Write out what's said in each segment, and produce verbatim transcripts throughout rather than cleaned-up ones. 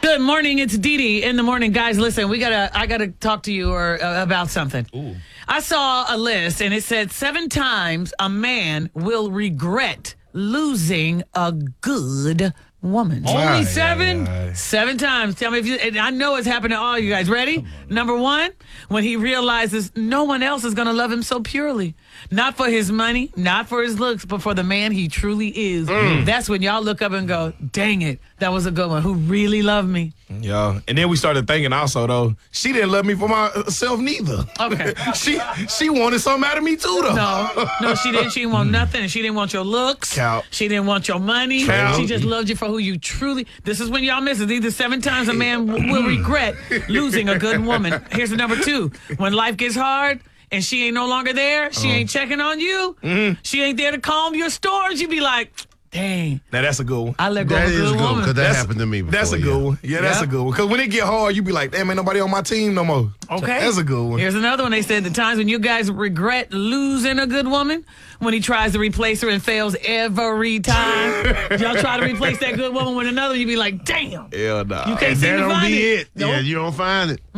Good morning. It's Dee Dee in the morning. Guys, listen, we gotta. I gotta talk to you or uh, about something. Ooh. I saw a list and it said seven times a man will regret losing a good woman. Only Aye, seven? aye, aye. Seven times. Tell me if you, and I know it's happened to all you guys. Ready? Number one, when he realizes no one else is going to love him so purely. Not for his money, not for his looks, but for the man he truly is. Mm. That's when y'all look up and go, dang it, that was a good one. Who really loved me? Yeah, and then we started thinking also though, she didn't love me for myself neither. Okay. she she wanted something out of me too though. No, no, she didn't. She didn't want nothing. She didn't want your looks. Count. She didn't want your money. Count. She just loved you for who you truly. This is when y'all miss it. Either seven times a man w- will regret losing a good woman. Here's the number two. When life gets hard and she ain't no longer there, she Uh-huh. ain't checking on you. Mm-hmm. She ain't there to calm your storms. You be like, dang, Now that's a good one. I let go That of a is good good woman. because that That's- happened to me before. That's a good yeah. one. Yeah, that's Yeah. a good one. Because when it get hard, you be like, damn, ain't nobody on my team no more. Okay. That's a good one. Here's another one. They said the times when you guys regret losing a good woman, when he tries to replace her and fails every time. Y'all try to replace that good woman with another, you be like, damn. Hell nah. You can't And seem that to don't find be it. it. Nope. Yeah, you don't find it.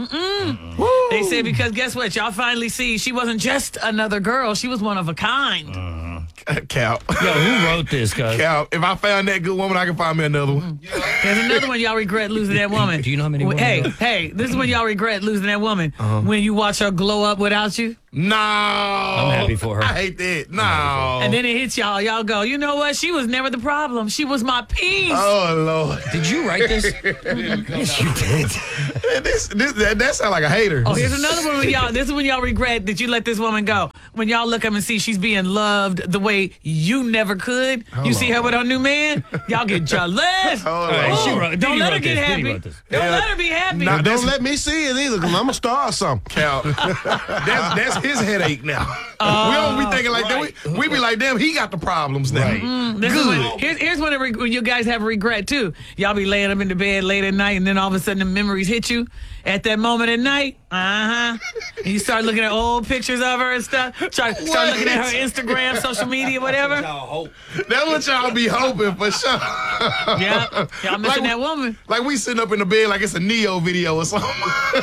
They said because guess what? Y'all finally see she wasn't just another girl. She was one of a kind. Cal. Yo, who wrote this, cuz? Cal, if I found that good woman, I can find me another one. There's another one y'all regret losing that woman. Do you know how many women Hey, ago? hey, this is when y'all regret losing that woman. When you watch her glow up without you. No. I'm happy for her. I hate that. No. And then it hits y'all. Y'all go, you know what? She was never the problem. She was my peace. Oh, Lord. Did you write this? Yes, you did. this, this, that, that sound like a hater. Oh, here's another one when y'all. This is when y'all regret that you let this woman go. When y'all look up and see she's being loved the way you never could. You see her with her new man. Y'all get jealous. Hold All right, on. she wrote, Don't Diddy let her wrote get this. Diddy happy. wrote this. Don't Yeah. let her be happy. Nah, Don't that's- let me see it either because I'm going to start something. Cal, that's, that's his headache now. we don't be thinking like that. We, we be like, damn, he got the problems now. Mm, This is when, here's, here's when, it, re- when you guys have regret too. Y'all be laying up in the bed late at night, and then all of a sudden the memories hit you at that moment at night. Uh huh. And you start looking at old pictures of her and stuff. Start, start looking at her Instagram, social media, whatever. That's what y'all be hoping for sure. Yeah, y'all missing Like- that woman. Like we sitting up in the bed like it's a Neo video or something.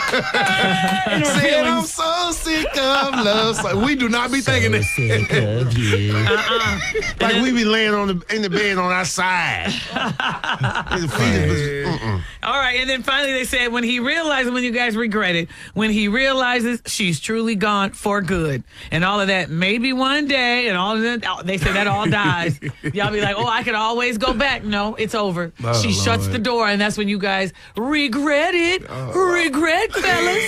Saying I'm so sick of love. So we do not be thinking that. Sick of you. Uh-uh. Like we be laying on the in the bed on our side. His feet is- mm-mm. All right, and then finally they said when he realizes, when you guys regret it, when he realizes she's truly gone for good, and all of that, maybe one day, and all of that, they say that all dies. Y'all be like, oh, I could always go back. No, it's over. Oh, she shuts Lord. the door, and that's when you guys regret it. Regret, fellas.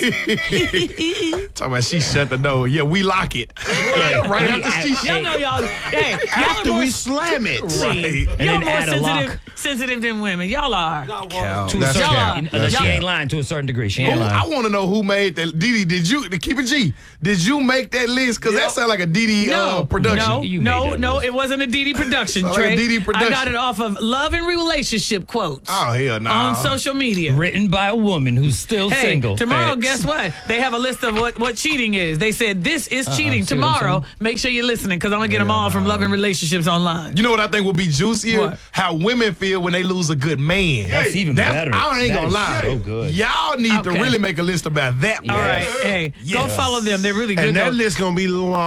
Talking about she shut the door. Yeah, we lock it. right after she Y'all know y'all. Hey, y'all are After more, we slam it. Right. And y'all then more add a lock. sensitive, sensitive than women. Y'all are. Cal. To a That's certain, cap. uh, That's she cap. ain't lying to a certain degree. She ain't Who- I lying. want to know who made that. Didi, did you, to keep it G, did you make that list? Because that sound like a Didi uh, No, production. no, You made no, that no. list. It wasn't a D D production, Sound like a Trey. D D I production. got it off of Love and Relationship quotes Oh, hell no. on social media. Written by a woman who's still Hey, single. tomorrow, Facts. guess what? They have a list of what, what cheating is. They said this is cheating. see what I'm Tomorrow, saying? make sure you're listening because I'm gonna get them all from Love and Relationships online. You know what I think would be juicier? What? How women feel when they lose a good man. That's even better. I ain't That gonna is lie. so good. Y'all need to Okay. really make a list about that. All one. right, hey, go Yes. follow them. They're really good. And that though. list going to be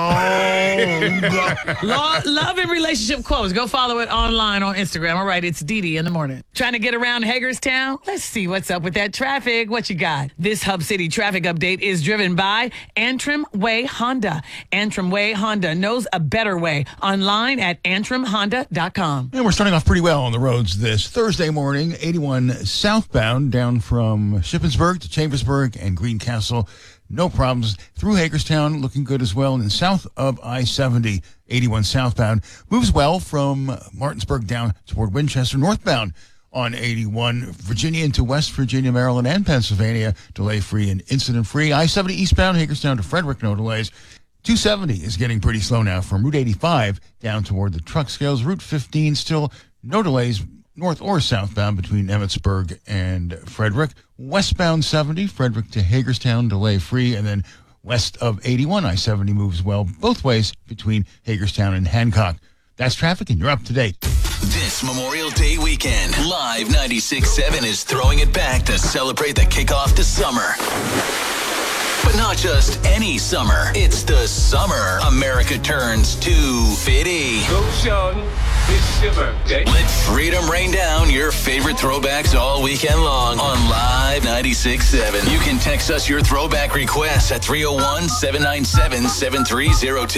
long. Law, love and relationship quotes. Go follow it online on Instagram. All right, it's Dee Dee in the morning. Trying to get around Hagerstown? Let's see what's up with that traffic. What you got? This Hub City traffic update is driven by Antrim Way Honda. Antrim Way Honda knows a better way. Online at antrim honda dot com. And we're starting off pretty well on the roads this Thursday morning. eighty-one southbound down from Shippensburg to Chambersburg and Greencastle. No problems. Through Hagerstown, looking good as well. And south of I seventy, eighty-one southbound. Moves well from Martinsburg down toward Winchester. Northbound on eighty-one, Virginia into West Virginia, Maryland, and Pennsylvania. Delay-free and incident-free. I seventy eastbound, Hagerstown to Frederick, no delays. two seventy is getting pretty slow now from Route eighty-five down toward the truck scales. Route fifteen, still no delays north or southbound between Emmitsburg and Frederick. Westbound seventy, Frederick to Hagerstown, delay free. And then west of eighty-one, I seventy moves well both ways between Hagerstown and Hancock. That's traffic, and you're up to date. This Memorial Day weekend, Live ninety-six point seven is throwing it back to celebrate the kickoff to summer. But not just any summer. It's the summer America turns to Fitty. Go, Sean. It's your birthday. Let freedom rain down your favorite throwbacks all weekend long on Live ninety-six point seven. You can text us your throwback requests at three oh one, seven nine seven, seven three oh two.